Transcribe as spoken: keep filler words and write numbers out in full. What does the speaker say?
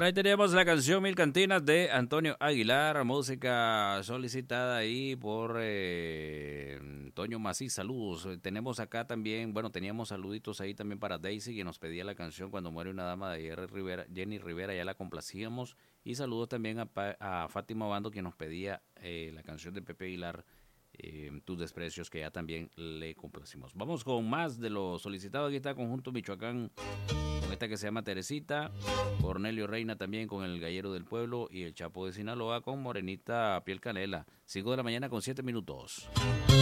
ahí teníamos la canción Mil Cantinas de Antonio Aguilar, música solicitada ahí por eh, Antonio Macís. Saludos. Tenemos acá también, bueno, teníamos saluditos ahí también para Daisy, que nos pedía la canción Cuando muere una dama de Jenny Rivera, Jenny Rivera, ya la complacíamos. Y saludos también a, a Fátima Bando, que nos pedía eh, la canción de Pepe Aguilar, eh, Tus Desprecios, que ya también le complacimos. Vamos con más de lo solicitado. Aquí está Conjunto Michoacán, con esta que se llama Teresita, Cornelio Reina también con El Gallero del Pueblo y El Chapo de Sinaloa con Morenita Piel Canela. cinco de la mañana con siete minutos.